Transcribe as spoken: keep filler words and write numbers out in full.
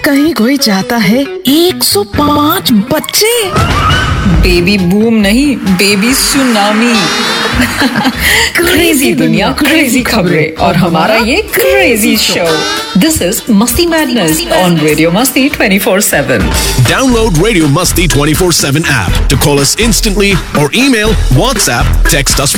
कहीं कोई चाहता है एक सौ पाँच बच्चे। बेबी बूम नहीं, बेबी सुनामी। क्रेजी दुनिया, क्रेजी खबरें और हमारा ये क्रेजी शो। दिस इज मस्ती मैडनेस ऑन रेडियो मस्ती twenty-four seven. Download Radio Masti twenty-four seven app to call us instantly or email, WhatsApp, text us